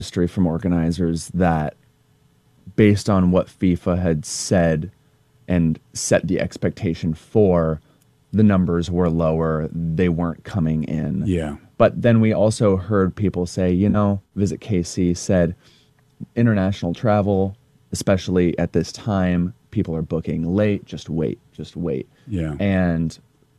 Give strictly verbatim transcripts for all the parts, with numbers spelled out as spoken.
history from organizers that based on what FIFA had said and set the expectation for, the numbers were lower. They weren't coming in. Yeah. But then we also heard people say, you know, Visit K C said international travel, especially at this time, people are booking late. Just wait, just wait. Yeah. And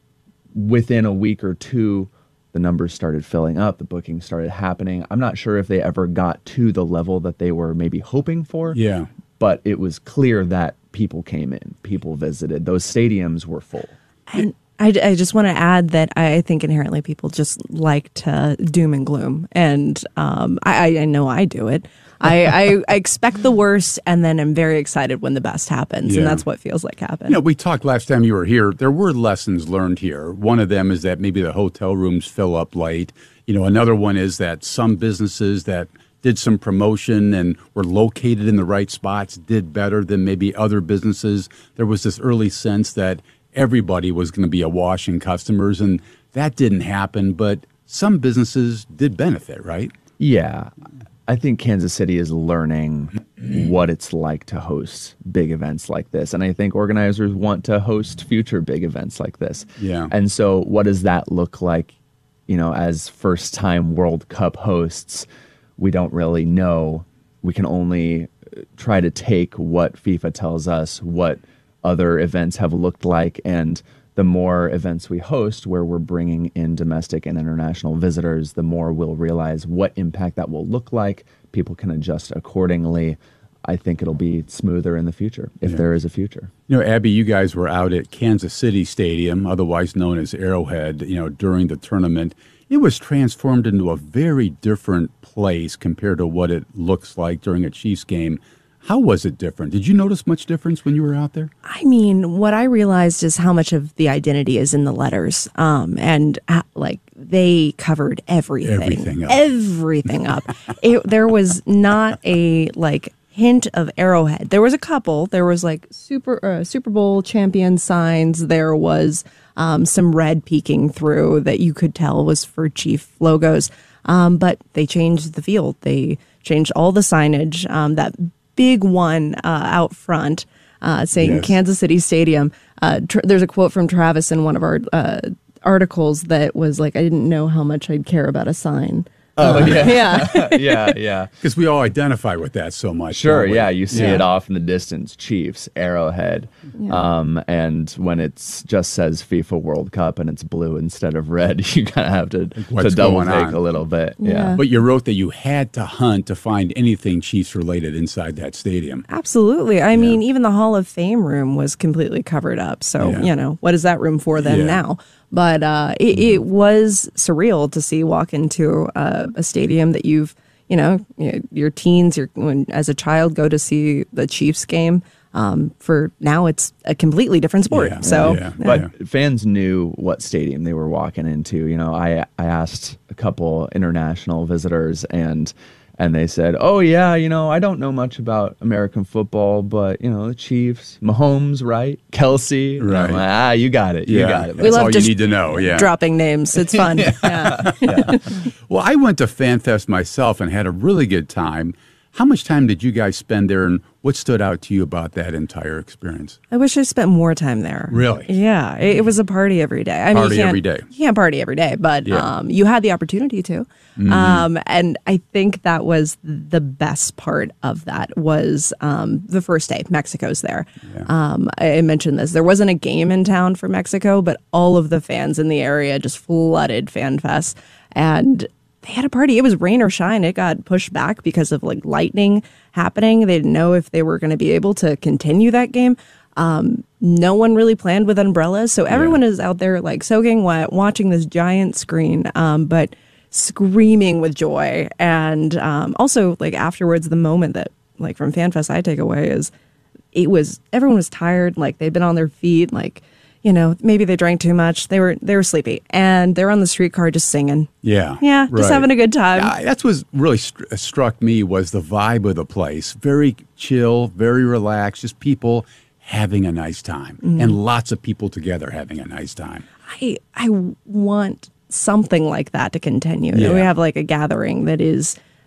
within a week or two, the numbers started filling up. The bookings started happening. I'm not sure if they ever got to the level that they were maybe hoping for. Yeah. But it was clear that people came in, people visited. Those stadiums were full. And I, I just want to add that I think inherently people just like to doom and gloom. And um, I, I know I do it. I, I, I expect the worst, and then I'm very excited when the best happens. Yeah. And that's what feels like happened. You know, we talked last time you were here. There were lessons learned here. One of them is that maybe the hotel rooms fill up late. You know, another one is that some businesses that did some promotion and were located in the right spots did better than maybe other businesses. There was this early sense that everybody was going to be awash in customers, and that didn't happen. But some businesses did benefit, right? Yeah. I think Kansas City is learning what it's like to host big events like this. And I think organizers want to host future big events like this. Yeah. And so what does that look like, you know, as first-time World Cup hosts? We don't really know. We can only try to take what FIFA tells us, what other events have looked like, and the more events we host where we're bringing in domestic and international visitors, the more we'll realize what impact that will look like. People can adjust accordingly. I think it'll be smoother in the future, if Yeah. there is a future. You know, Abby, you guys were out at Kansas City Stadium, otherwise known as Arrowhead, you know, during the tournament. It was transformed into a very different place compared to what it looks like during a Chiefs game. How was it different? Did you notice much difference when you were out there? I mean, what I realized is how much of the identity is in the letters. Um, and uh, like they covered everything. Everything up. Everything up. It, there was not a like hint of Arrowhead. There was a couple. There was like Super uh, Super Bowl champion signs. There was um, some red peeking through that you could tell was for Chief logos. Um, but they changed the field. They changed all the signage. Um, that big one uh, out front uh, saying Yes. Kansas City Stadium. Uh, tr- there's a quote from Travis in one of our uh, articles that was like, I didn't know how much I'd care about a sign. Oh, Uh, yeah. yeah. yeah, yeah. Because we all identify with that so much. Sure, don't we? yeah. You see Yeah. it off in the distance, Chiefs, Arrowhead. Um, and when it's just says FIFA World Cup and it's blue instead of red, you kind of have to, to what's double going take on? a little bit. Yeah. Yeah. But you wrote that you had to hunt to find anything Chiefs related inside that stadium. Absolutely. I mean, even the Hall of Fame room was completely covered up. So, Yeah. you know, what is that room for then Yeah. now? But uh, it, it was surreal to see walk into uh, a stadium that you've, you know, y- your teens, your when, as a child, go to see the Chiefs game. Um, for now, it's a completely different sport. Yeah, so, yeah. But fans knew what stadium they were walking into. You know, I I asked a couple international visitors, and and they said, "Oh yeah, you know, I don't know much about American football, but you know, the Chiefs, Mahomes, right? Kelsey, And I'm Right. like, ah, you got it, you got it." We That's love all you just need to know. Yeah. dropping names. It's fun. yeah. Well, I went to FanFest myself and had a really good time. How much time did you guys spend there, and what stood out to you about that entire experience? I wish I spent more time there. Really? Yeah. It, it was a party every day. I mean, Party you can't, every day. You can't party every day, but Yeah. um, you had the opportunity to. Mm-hmm. Um, and I think that was the best part of that was um, the first day. Mexico's there. Yeah. Um, I I mentioned this. There wasn't a game in town for Mexico, but all of the fans in the area just flooded FanFest. And they had a party. It was rain or shine. It got pushed back because of like lightning happening. They didn't know if they were going to be able to continue that game. Um, no one really planned with umbrellas. So everyone is out there like soaking wet, watching this giant screen, um, but screaming with joy. And um, also like afterwards, the moment that like from FanFest I take away is it was, everyone was tired. Like they'd been on their feet, like, you know, maybe they drank too much. They were they were sleepy, and they're on the streetcar just singing. Yeah. Yeah, just right. having a good time. Yeah, that's what really st- struck me was the vibe of the place. Very chill, very relaxed, just people having a nice time, Mm-hmm. and lots of people together having a nice time. I I want something like that to continue. Yeah. We have like a gathering that is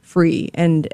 free. And